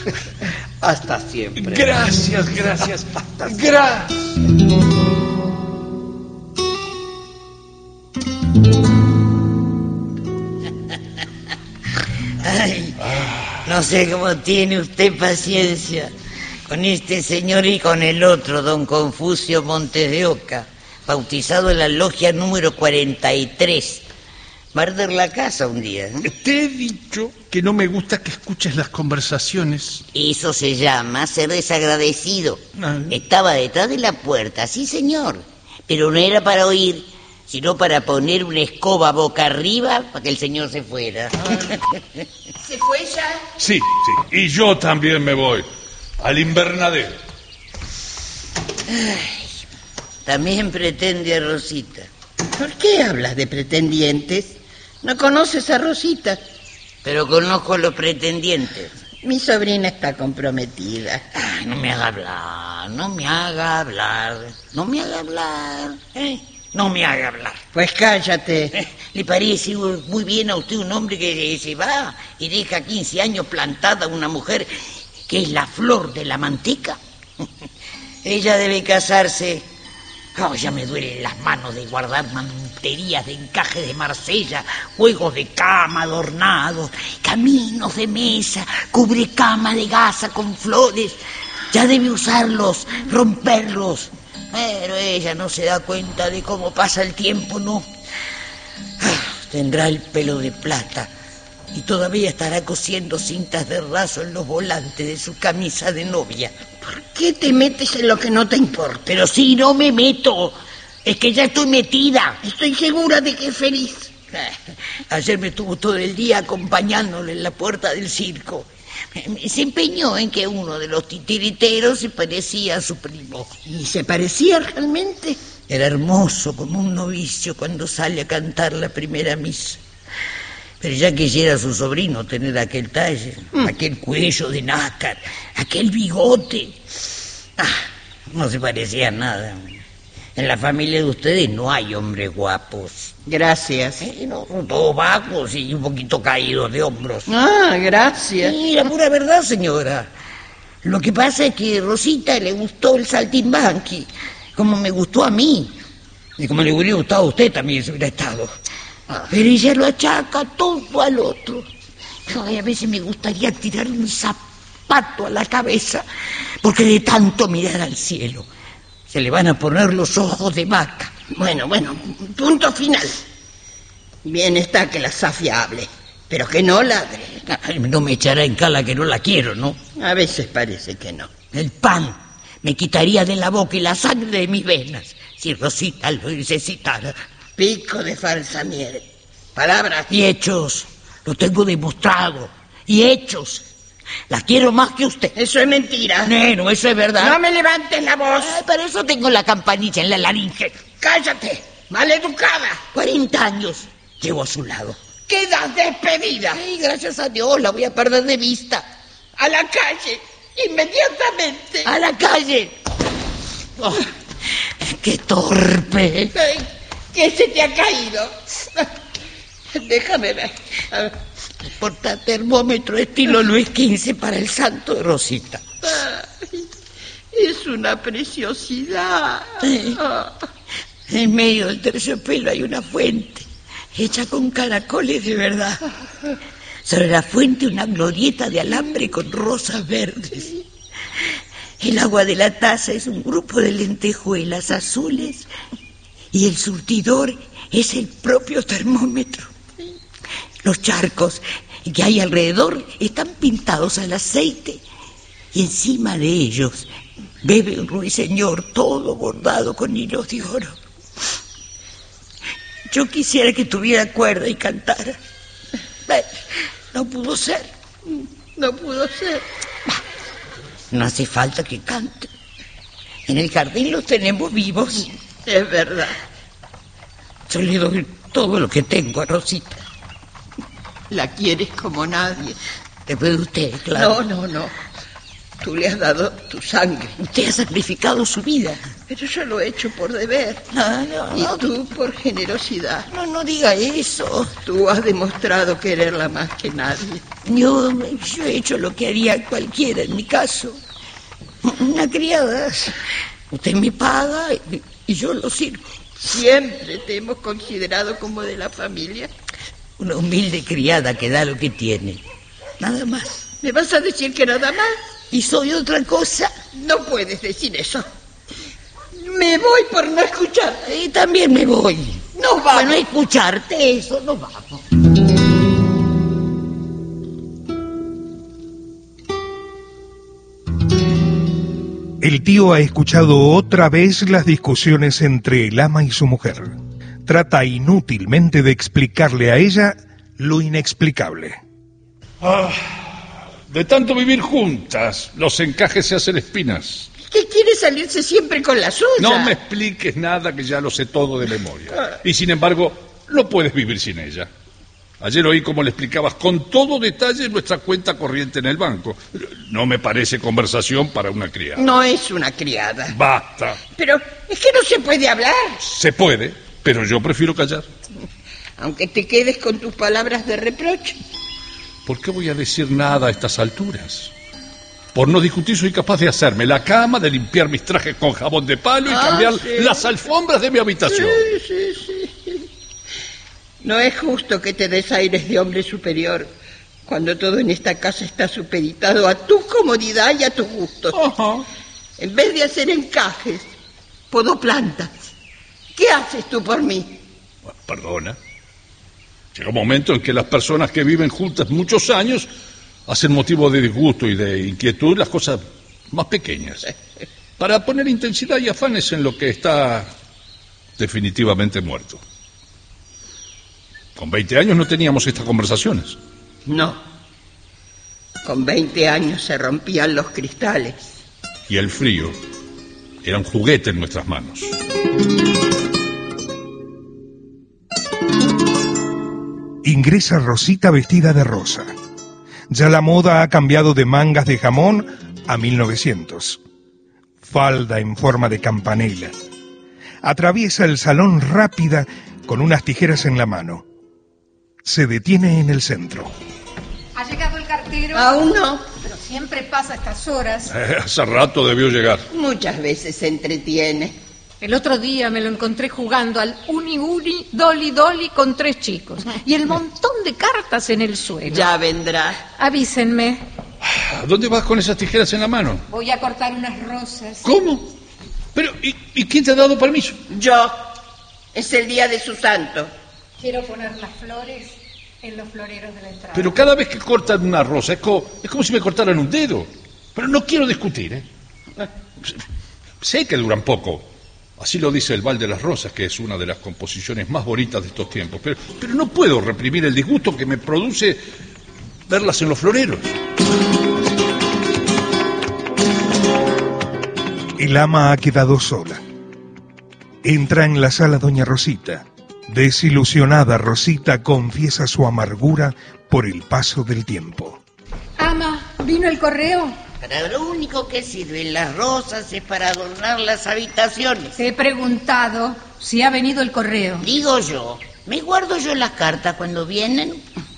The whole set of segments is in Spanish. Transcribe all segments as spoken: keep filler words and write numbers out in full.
Hasta siempre. Gracias, gracias. Gracias. Ay, no sé cómo tiene usted paciencia con este señor y con el otro, don Confucio Montes de Oca, bautizado en la logia número cuarenta y tres. Va a arder la casa un día, ¿eh? Te he dicho que no me gusta que escuches las conversaciones. Eso se llama ser desagradecido. Ah. Estaba detrás de la puerta, sí señor, pero no era para oír, sino para poner una escoba boca arriba para que el señor se fuera. ¿Se fue ya? Sí, sí. Y yo también me voy. Al invernadero. Ay, también pretende a Rosita. ¿Por qué hablas de pretendientes? ¿No conoces a Rosita? Pero conozco a los pretendientes. Mi sobrina está comprometida. Ay, no me haga hablar, no me haga hablar, no me haga hablar, ¿eh? No me haga hablar. Pues cállate. Eh, ¿Le parece muy bien a usted un hombre que se va y deja quince años plantada a una mujer que es la flor de la manteca? Ella debe casarse. Oh, ya me duelen las manos de guardar manterías de encaje de Marsella, juegos de cama adornados, caminos de mesa, cubrecama de gasa con flores. Ya debe usarlos, romperlos. Pero ella no se da cuenta de cómo pasa el tiempo, ¿no? Ah, tendrá el pelo de plata y todavía estará cosiendo cintas de raso en los volantes de su camisa de novia. ¿Por qué te metes en lo que no te importa? Pero si no me meto, es que ya estoy metida. Estoy segura de que es feliz. Ayer me estuvo todo el día acompañándole en la puerta del circo. Se empeñó en que uno de los titiriteros se parecía a su primo. ¿Y se parecía realmente? Era hermoso como un novicio cuando sale a cantar la primera misa. Pero ya quisiera su sobrino tener aquel talle, mm. aquel cuello de nácar, aquel bigote. Ah, no se parecía a nada. En la familia de ustedes no hay hombres guapos. Gracias. Eh, no, son todos bajos y un poquito caídos de hombros. Ah, gracias. Sí, la pura verdad, señora. Lo que pasa es que a Rosita le gustó el saltimbanqui, como me gustó a mí. Y como le hubiera gustado a usted también si hubiera estado. Ah. Pero ella lo achaca todo al otro. Ay, a veces me gustaría tirarle un zapato a la cabeza, porque de tanto mirar al cielo se le van a poner los ojos de vaca. Bueno, bueno, punto final. Bien está que la Safia hable, pero que no ladre. Ay, no me echará en cala que no la quiero, ¿no? A veces parece que no. El pan me quitaría de la boca y la sangre de mis venas si Rosita lo necesitara. Pico de falsa miel. Palabras. Y hechos. Lo tengo demostrado. Y hechos. La quiero más que usted. Eso es mentira. No, eso es verdad. No me levantes la voz. Ay, para eso tengo la campanilla en la laringe. Cállate, maleducada. Cuarenta años llevo a su lado. Quedas despedida. Ay, gracias a Dios, la voy a perder de vista. A la calle, inmediatamente. A la calle. Oh, qué torpe. Ay, ¿qué se te ha caído? Déjame ver. A ver. Porta termómetro estilo Luis quince para el santo de Rosita. Ay, es una preciosidad. Sí. Oh. En medio del terciopelo hay una fuente hecha con caracoles de verdad. Sobre la fuente una glorieta de alambre con rosas verdes. El agua de la taza es un grupo de lentejuelas azules y el surtidor es el propio termómetro. Los charcos que hay alrededor están pintados al aceite y encima de ellos bebe un ruiseñor todo bordado con hilos de oro. Yo quisiera que tuviera cuerda y cantara. Pero no pudo ser. No pudo ser. No hace falta que cante. En el jardín los tenemos vivos. Es verdad. Yo le doy todo lo que tengo a Rosita. La quieres como nadie. Después de usted, claro. No, no, no. Tú le has dado tu sangre. Usted ha sacrificado su vida. Pero yo lo he hecho por deber. No, no, Y no. tú por generosidad. No, no diga eso. Tú has demostrado quererla más que nadie. Yo, yo he hecho lo que haría cualquiera en mi caso. Una criada. Usted me paga y, y yo lo sirvo. Siempre te hemos considerado como de la familia. Una humilde criada que da lo que tiene. Nada más. ¿Me vas a decir que nada más? ¿Y soy otra cosa? No puedes decir eso. Me voy por no escucharte. Y también me voy. No vamos. Bueno, escucharte eso, no vamos. El tío ha escuchado otra vez las discusiones entre el ama y su mujer. Trata inútilmente de explicarle a ella lo inexplicable. Ah, de tanto vivir juntas, los encajes se hacen espinas. ¿Qué quiere salirse siempre con la suya? No me expliques nada, que ya lo sé todo de memoria. Y sin embargo, no puedes vivir sin ella. Ayer oí cómo le explicabas con todo detalle nuestra cuenta corriente en el banco. No me parece conversación para una criada. No es una criada. Basta. Pero es que no se puede hablar. Se puede, pero yo prefiero callar. Aunque te quedes con tus palabras de reproche. ¿Por qué voy a decir nada a estas alturas? Por no discutir soy capaz de hacerme la cama, de limpiar mis trajes con jabón de palo y Ah, cambiar sí. las alfombras de mi habitación. Sí, sí, sí. No es justo que te des aires de hombre superior cuando todo en esta casa está supeditado a tu comodidad y a tus gustos. Ajá. En vez de hacer encajes, podo plantas. ¿Qué haces tú por mí? Perdona. Llega un momento en que las personas que viven juntas muchos años hacen motivo de disgusto y de inquietud las cosas más pequeñas, para poner intensidad y afanes en lo que está definitivamente muerto. Con veinte años no teníamos estas conversaciones. No. Con veinte años se rompían los cristales. Y el frío era un juguete en nuestras manos. Ingresa Rosita vestida de rosa. Ya la moda ha cambiado de mangas de jamón a mil novecientos. Falda en forma de campanela. Atraviesa el salón rápida con unas tijeras en la mano. Se detiene en el centro. ¿Ha llegado el cartero? Aún no. Pero siempre pasa a estas horas. Eh, hace rato debió llegar. Muchas veces se entretiene. El otro día me lo encontré jugando al uni uni, doli doli con tres chicos. Y el montón de cartas en el suelo. Ya vendrá. Avísenme. ¿A dónde vas con esas tijeras en la mano? Voy a cortar unas rosas. ¿Cómo? Pero, ¿y, y quién te ha dado permiso? Yo. Es el día de su santo. Quiero poner las flores en los floreros de la entrada. Pero cada vez que cortan una rosa es como, es como si me cortaran un dedo. Pero no quiero discutir, ¿eh? Sé que duran poco. Así lo dice el Val de las Rosas, que es una de las composiciones más bonitas de estos tiempos. Pero, pero no puedo reprimir el disgusto que me produce verlas en los floreros. El ama ha quedado sola. Entra en la sala doña Rosita. Desilusionada, Rosita confiesa su amargura por el paso del tiempo. Ama, ¿vino el correo? Para lo único que sirven las rosas es para adornar las habitaciones. Te he preguntado si ha venido el correo. Digo yo, ¿me guardo yo las cartas cuando vienen?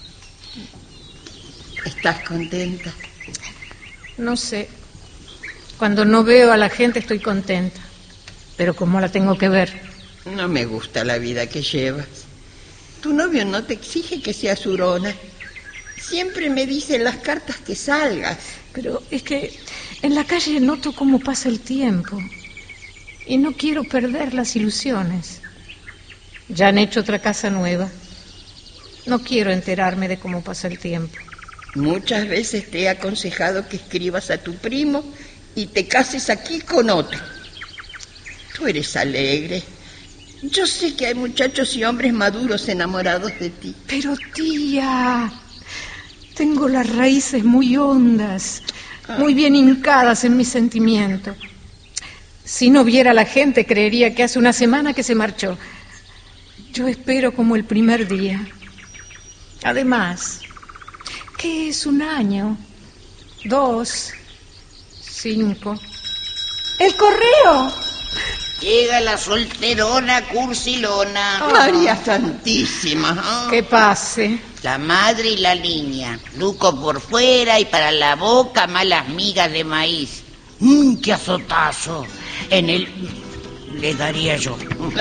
¿Estás contenta? No sé. Cuando no veo a la gente estoy contenta. Pero ¿cómo la tengo que ver? No me gusta la vida que llevas. Tu novio no te exige que seas hurona. Siempre me dice en las cartas que salgas. Pero es que en la calle noto cómo pasa el tiempo. Y no quiero perder las ilusiones. Ya han hecho otra casa nueva. No quiero enterarme de cómo pasa el tiempo. Muchas veces te he aconsejado que escribas a tu primo y te cases aquí con otro. Tú eres alegre. Yo sé que hay muchachos y hombres maduros enamorados de ti. Pero tía, tengo las raíces muy hondas, muy bien hincadas en mis sentimientos. Si no viera la gente, creería que hace una semana que se marchó. Yo espero como el primer día. Además, ¿qué es un año? Dos. cinco. ¡El correo! Llega la solterona cursilona. Oh. María Santísima. ¿eh? Que pase. La madre y la niña. Luco por fuera y para la boca malas migas de maíz. ¡Mmm, qué azotazo! En el... le daría yo.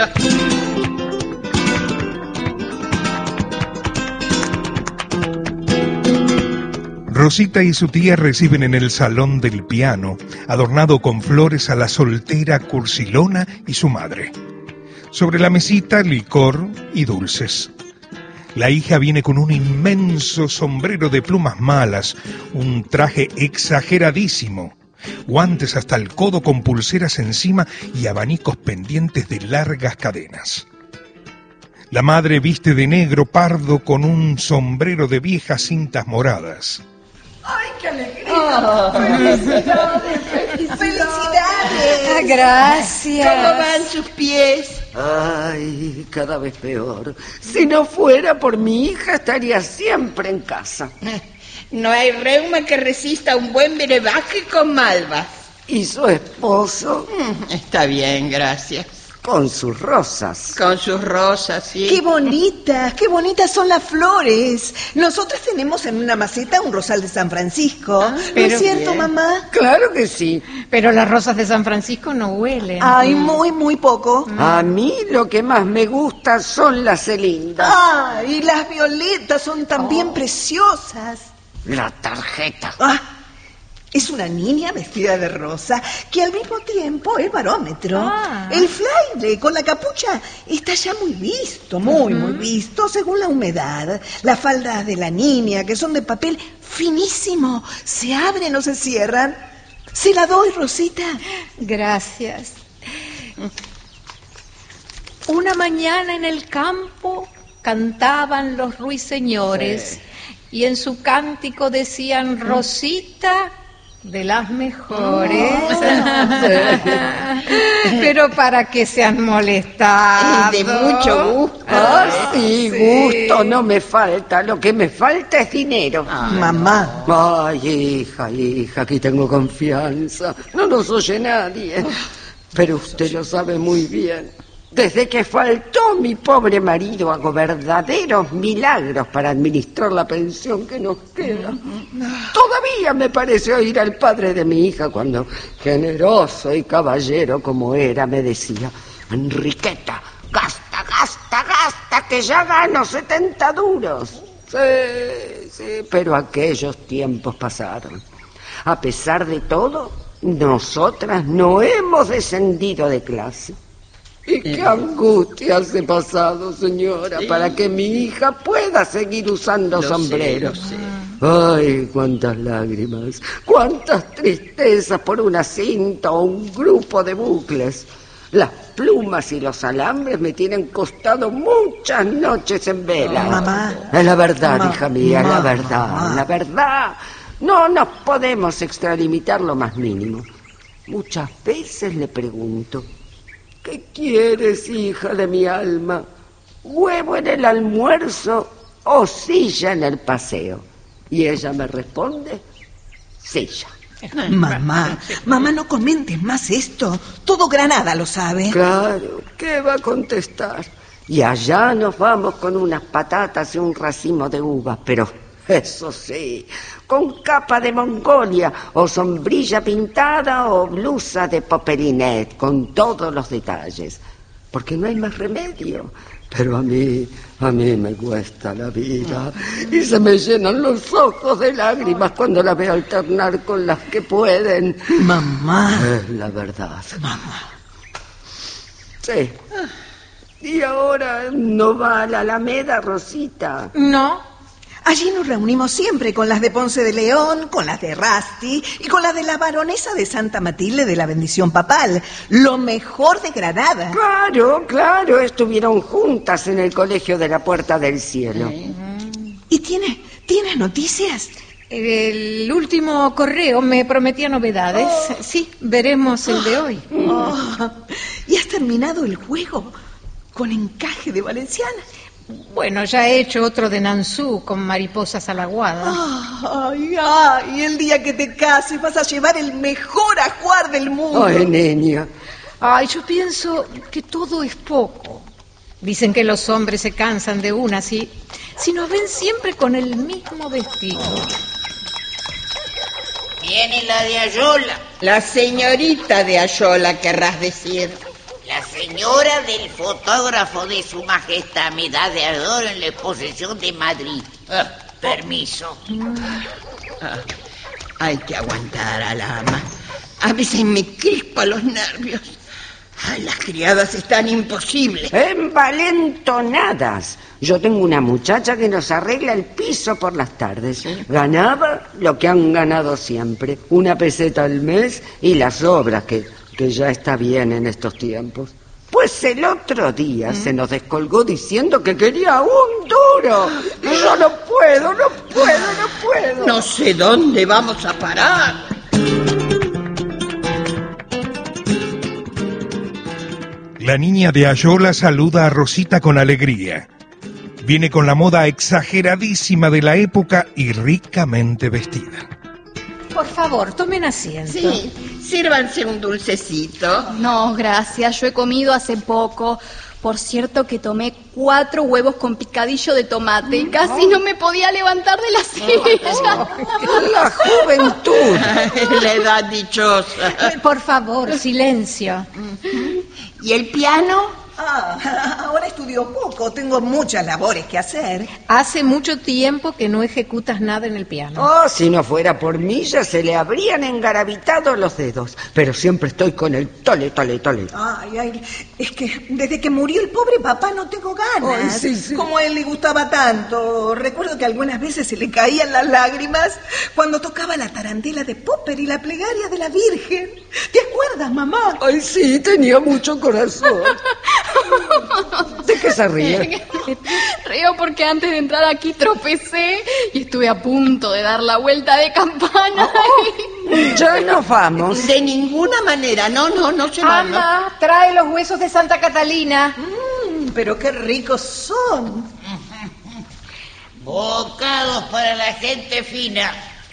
Rosita y su tía reciben en el salón del piano, adornado con flores, a la soltera cursilona y su madre. Sobre la mesita, licor y dulces. La hija viene con un inmenso sombrero de plumas malas, un traje exageradísimo, guantes hasta el codo con pulseras encima y abanicos pendientes de largas cadenas. La madre viste de negro pardo con un sombrero de viejas cintas moradas. ¡Ay, qué alegría! Oh, ¡Felicidades! ¡Felicidades! Ah, gracias. ¿Cómo van sus pies? Ay, cada vez peor. Si no fuera por mi hija, estaría siempre en casa. No hay reuma que resista un buen brebaje con malvas. ¿Y su esposo? Mm, está bien, gracias. Con sus rosas. Con sus rosas, sí. ¡Qué bonitas! ¡Qué bonitas son las flores! Nosotros tenemos en una maceta un rosal de San Francisco. Ah, ¿No pero es cierto, bien. mamá? Claro que sí. Pero las rosas de San Francisco no huelen. Ay, muy, muy poco. A mí lo que más me gusta son las celindas. Ay, las violetas son también preciosas. La tarjeta. Ah, es una niña vestida de rosa que al mismo tiempo es barómetro. Ah. El flaire con la capucha está ya muy visto, muy, uh-huh. muy visto según la humedad. Las faldas de la niña, que son de papel finísimo, se abren o se cierran. ¿Se la doy, Rosita? Gracias. Una mañana en el campo cantaban los ruiseñores, sí. Y en su cántico decían: Rosita, de las mejores. Oh. Pero para que se han molestado. Y de mucho gusto. Ah, sí, sí, gusto no me falta. Lo que me falta es dinero. Ay, mamá. Ay, hija, hija, aquí tengo confianza. No nos oye nadie. Pero usted lo sabe muy bien. Desde que faltó mi pobre marido, hago verdaderos milagros para administrar la pensión que nos queda. Todavía me parece oír al padre de mi hija cuando, generoso y caballero como era, me decía: Enriqueta, gasta, gasta, gasta, que ya gano setenta duros. Sí, sí, pero aquellos tiempos pasaron. A pesar de todo, nosotras no hemos descendido de clase. Y qué angustias he pasado, señora, sí. Para que mi hija pueda seguir usando lo sombrero. Sé, sé. Ay, cuántas lágrimas, cuántas tristezas por una cinta o un grupo de bucles. Las plumas y los alambres me tienen costado muchas noches en vela. Oh, mamá. Es la verdad, mamá, hija mía, es la verdad, mamá. la verdad. No nos podemos extralimitar lo más mínimo. Muchas veces le pregunto: ¿qué quieres, hija de mi alma? ¿Huevo en el almuerzo o silla en el paseo? Y ella me responde: silla. Mamá, mamá, no comentes más esto. Todo Granada lo sabe. Claro, ¿qué va a contestar? Y allá nos vamos con unas patatas y un racimo de uvas, pero eso sí, con capa de Mongolia, o sombrilla pintada, o blusa de popelinet, con todos los detalles, porque no hay más remedio. Pero a mí, a mí me cuesta la vida, y se me llenan los ojos de lágrimas cuando la veo alternar con las que pueden. Mamá. Es la verdad. Mamá. Sí. ¿Y ahora no va a la Alameda, Rosita? No. Allí nos reunimos siempre con las de Ponce de León, con las de Rasti y con las de la baronesa de Santa Matilde de la bendición papal. Lo mejor de Granada. Claro, claro, estuvieron juntas en el colegio de la Puerta del Cielo. ¿Y tiene, tiene noticias? El último correo me prometía novedades. Oh. Sí, veremos el de hoy. Oh. ¿Y has terminado el juego con encaje de Valenciana? Bueno, ya he hecho otro de Nansú con mariposas a la guada. Ay, ay, el día que te cases vas a llevar el mejor ajuar del mundo. Ay, niña. Ay, yo pienso que todo es poco. Dicen que los hombres se cansan de una si, si nos ven siempre con el mismo vestido. Viene la de Ayola. La señorita de Ayola, querrás decir. La señora del fotógrafo de su majestad Medad de Ardor en la exposición de Madrid. Ah, permiso. Ah, hay que aguantar a la ama. A veces me crispa los nervios. Ay, las criadas están imposibles. Envalentonadas. Yo tengo una muchacha que nos arregla el piso por las tardes. Ganaba lo que han ganado siempre, una peseta al mes y las obras, que, que ya está bien en estos tiempos. Pues el otro día ¿Mm? se nos descolgó diciendo que quería un duro. Yo no puedo, no puedo, no puedo. No sé dónde vamos a parar. La niña de Ayola saluda a Rosita con alegría. Viene con la moda exageradísima de la época y ricamente vestida. Por favor, tomen asiento. Sí, sírvanse un dulcecito. No, gracias, yo he comido hace poco. Por cierto que tomé cuatro huevos con picadillo de tomate y casi oh. no me podía levantar de la silla. Oh, oh. La juventud. La edad dichosa. Por favor, silencio. ¿Y el piano? Ah, ahora estudio poco, tengo muchas labores que hacer. Hace mucho tiempo que no ejecutas nada en el piano. Oh, si no fuera por mí ya se le habrían engarabitado los dedos. Pero siempre estoy con el tole, tole, tole. Ay, ay, es que desde que murió el pobre papá no tengo ganas. Ay, sí, sí. Como a él le gustaba tanto. Recuerdo que algunas veces se le caían las lágrimas cuando tocaba la tarantela de Popper y la plegaria de la Virgen. ¿Te acuerdas, mamá? Ay, sí, tenía mucho corazón. ¿De qué se ríe? Río porque antes de entrar aquí tropecé y estuve a punto de dar la vuelta de campana. Oh, ya nos vamos. De ninguna manera, no, no, no se van. Ama, no. Trae los huesos de Santa Catalina. Mm, pero qué ricos son. Bocados para la gente fina.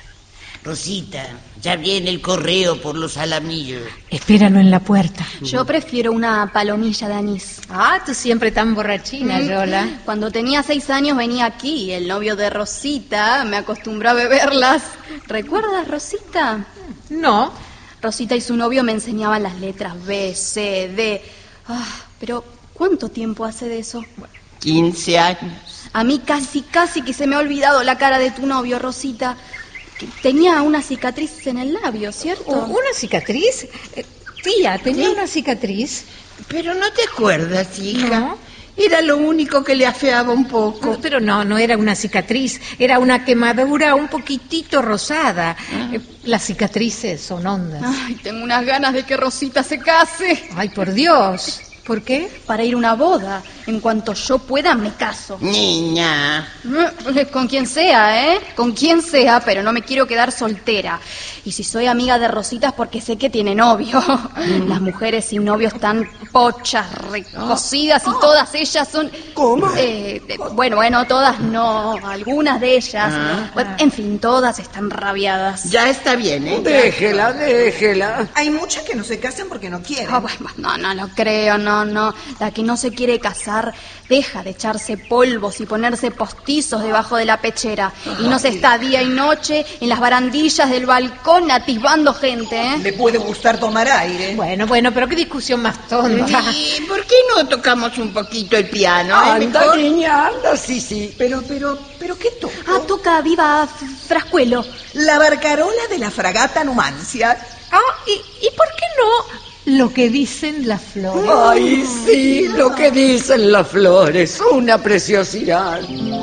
Rosita, ya viene el correo por los alamillos. Espéralo en la puerta. Yo prefiero una palomilla de anís. Ah, tú siempre tan borrachina, mm. Yola. Cuando tenía seis años venía aquí, el novio de Rosita me acostumbró a beberlas. ¿Recuerdas, Rosita? No. Rosita y su novio me enseñaban las letras B, C, D. Ah, pero ¿cuánto tiempo hace de eso? quince años. A mí casi, casi que se me ha olvidado la cara de tu novio, Rosita. Tenía una cicatriz en el labio, ¿cierto? ¿Una cicatriz? Eh, tía, ¿tenía ¿Sí? una cicatriz? Pero no te acuerdas, hija. ¿No? Era lo único que le afeaba un poco. Pero no, no era una cicatriz. Era una quemadura un poquitito rosada. Ah. Eh, las cicatrices son hondas. Ay, tengo unas ganas de que Rosita se case. Ay, por Dios. ¿Por qué? Para ir a una boda. En cuanto yo pueda, me caso. Niña. Con quien sea, ¿eh? Con quien sea, pero no me quiero quedar soltera. Y si soy amiga de Rosita es porque sé que tiene novio. Mm. Las mujeres sin novio están pochas, recocidas, oh. y todas ellas son... ¿Cómo? Eh, eh, bueno, bueno, todas no. Algunas de ellas. Ah. Bueno, en fin, todas están rabiadas. Ya está bien, ¿eh? Déjela, déjela. Hay muchas que no se casan porque no quieren. Oh, bueno, no, no lo creo, no. No, no, la que no se quiere casar deja de echarse polvos y ponerse postizos debajo de la pechera. Y no se está día y noche en las barandillas del balcón atisbando gente, ¿eh? Le puede gustar tomar aire. Bueno, bueno, pero qué discusión más tonta. ¿Y por qué no tocamos un poquito el piano? Anda, eh, niña, anda, sí, sí. Pero, pero, pero, ¿qué toca? Ah, toca Viva Frascuelo. La barcarola de la fragata Numancia. Ah, ¿y, y por qué no...? Lo que dicen las flores. Ay, sí, lo que dicen las flores. Una preciosidad.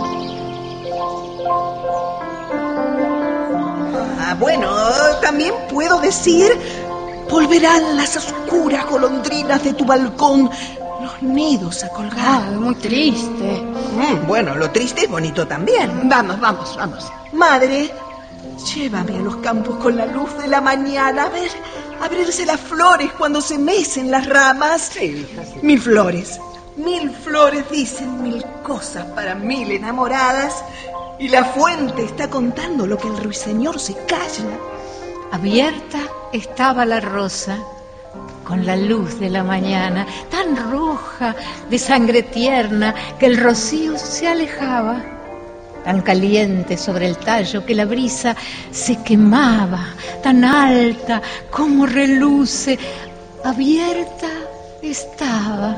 Ah, bueno, también puedo decir... Volverán las oscuras golondrinas de tu balcón, los nidos a colgar. Ah, muy triste. Mm, bueno, lo triste es bonito también. Vamos, vamos, vamos. Madre, llévame a los campos con la luz de la mañana a ver... abrirse las flores cuando se mecen las ramas. Sí, hija, sí. Mis flores, Mil flores dicen mil cosas para mil enamoradas y la fuente está contando lo que el ruiseñor se calla. Abierta estaba la rosa con la luz de la mañana, tan roja, de sangre tierna, que el rocío se alejaba, tan caliente sobre el tallo que la brisa se quemaba, tan alta como reluce, abierta estaba.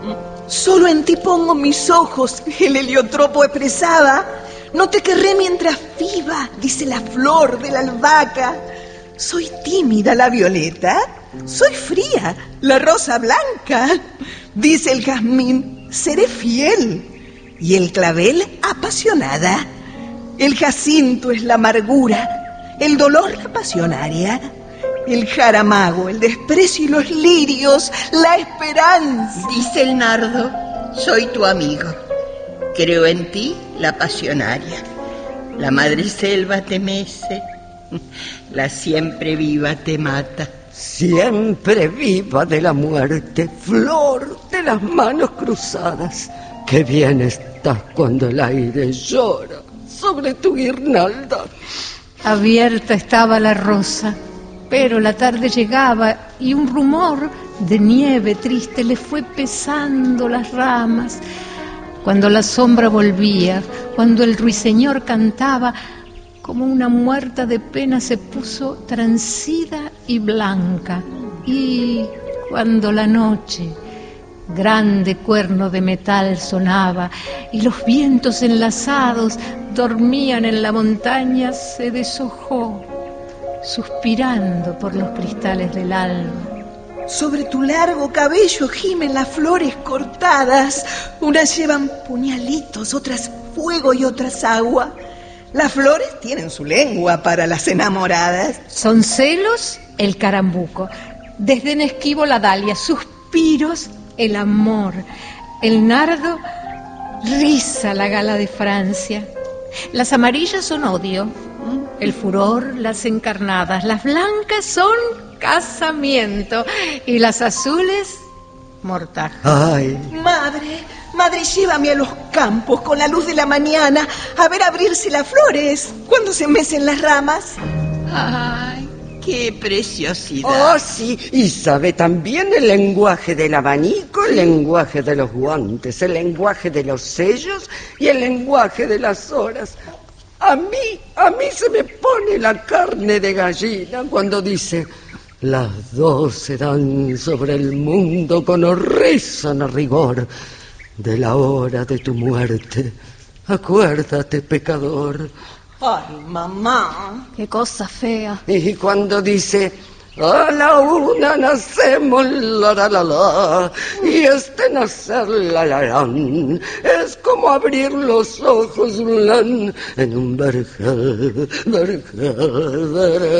Solo en ti pongo mis ojos, el heliotropo expresaba. No te querré mientras viva, dice la flor de la albahaca. Soy tímida, la violeta. Soy fría, la rosa blanca. Dice el jazmín, seré fiel. Y el clavel, apasionada. El jacinto es la amargura, el dolor la pasionaria. El jaramago, el desprecio y los lirios, la esperanza. Dice el nardo, soy tu amigo. Creo en ti, la pasionaria. La madre selva te mece, la siempre viva te mata. Siempre viva de la muerte, flor de las manos cruzadas. Qué bien estás cuando el aire llora sobre tu guirnalda. Abierta estaba la rosa, pero la tarde llegaba y un rumor de nieve triste le fue pesando las ramas. Cuando la sombra volvía, cuando el ruiseñor cantaba, como una muerta de pena se puso transida y blanca. Y cuando la noche, grande cuerno de metal sonaba y los vientos enlazados dormían en la montaña, se deshojó, suspirando por los cristales del alba. Sobre tu largo cabello gimen las flores cortadas. Unas llevan puñalitos, otras fuego y otras agua. Las flores tienen su lengua para las enamoradas. Son celos el carambuco, desdén esquivo la dalia, suspiros el amor, el nardo risa la gala de Francia. Las amarillas son odio, el furor las encarnadas, las blancas son casamiento y las azules mortaja. Ay, Madre, madre, llévame a los campos con la luz de la mañana a ver abrirse las flores cuando se mecen las ramas. Ay, qué preciosidad. oh sí, y sabe también el lenguaje del abanico, el lenguaje de los guantes, el lenguaje de los sellos y el lenguaje de las horas. A mí, a mí se me pone la carne de gallina cuando dice: las doce dan sobre el mundo con rezan a rigor de la hora de tu muerte. Acuérdate, pecador. Ay, mamá. Qué cosa fea. Y cuando dice: a la una nacemos, la la la la, y este nacer, la la la, es como abrir los ojos lan, en un vergel, vergel,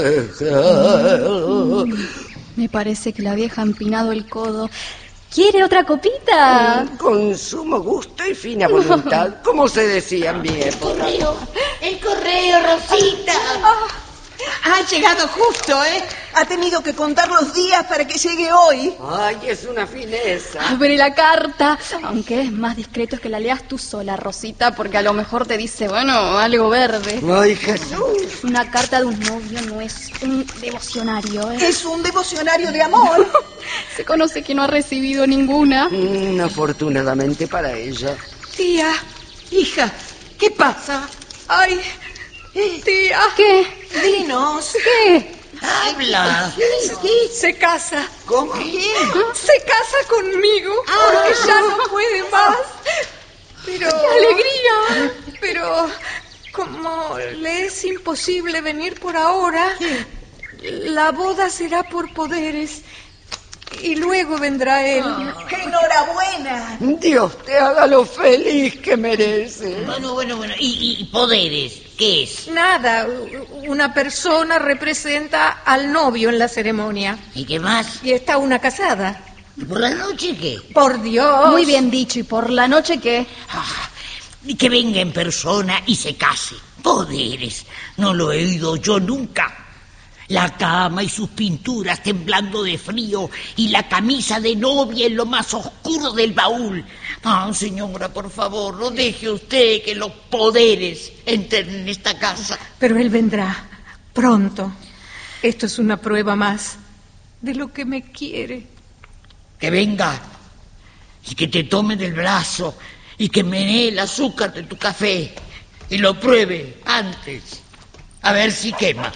vergel. Me parece que la vieja ha empinado el codo. ¿Quiere otra copita? Con sumo gusto y fina voluntad, como se decía en mi El época. correo, el correo, Rosita. Ha llegado justo, ¿eh? Ha tenido que contar los días para que llegue hoy. Ay, es una fineza. Abre la carta, aunque es más discreto que la leas tú sola, Rosita, porque a lo mejor te dice, bueno, algo verde. Ay, Jesús. Una carta de un novio no es un devocionario, ¿eh? Es un devocionario de amor. Se conoce que no ha recibido ninguna. Mm, afortunadamente para ella. Tía, hija, ¿qué pasa? Ay, tía. ¿Qué? Dinos. ¿Qué? Habla. Se casa. ¿Cómo? Se casa conmigo porque ya no puede más. Pero... ¡Qué alegría! Pero como le es imposible venir por ahora, la boda será por poderes y luego vendrá él. ¡Enhorabuena! Dios te haga lo feliz que merece. Bueno, bueno, bueno. ¿Y, y poderes? ¿Qué es? Nada, una persona representa al novio en la ceremonia ¿Y qué más? y está una casada. ¿Y por la noche qué? Por Dios. Muy bien dicho. ¿Y por la noche qué? Ah, y que venga en persona y se case. Poderes. No lo he oído yo nunca. La cama y sus pinturas temblando de frío y la camisa de novia en lo más oscuro del baúl. Ah, señora, por favor, no deje usted que los poderes entren en esta casa. Pero él vendrá pronto. Esto es una prueba más de lo que me quiere. Que venga y que te tome del brazo y que menee el azúcar de tu café y lo pruebe antes, a ver si quema.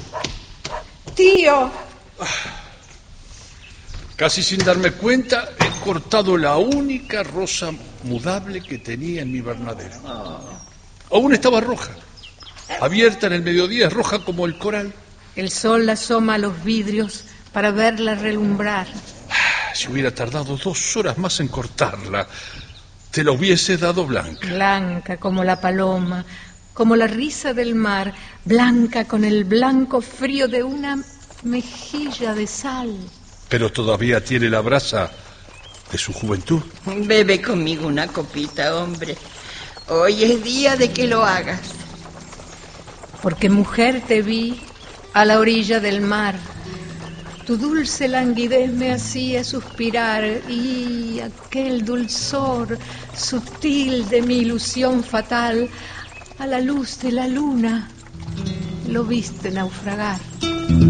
Tío. Casi sin darme cuenta, he cortado la única rosa mudable que tenía en mi invernadero. Aún estaba roja. Abierta en el mediodía, es roja como el coral. El sol asoma a los vidrios para verla relumbrar. Si hubiera tardado dos horas más en cortarla, te la hubiese dado blanca. Blanca como la paloma, como la risa del mar, blanca con el blanco frío de una mejilla de sal. Pero todavía tiene la brasa de su juventud. Bebe conmigo una copita, hombre. Hoy es día de que lo hagas. Porque mujer te vi a la orilla del mar. Tu dulce languidez me hacía suspirar y aquel dulzor sutil de mi ilusión fatal a la luz de la luna lo viste naufragar.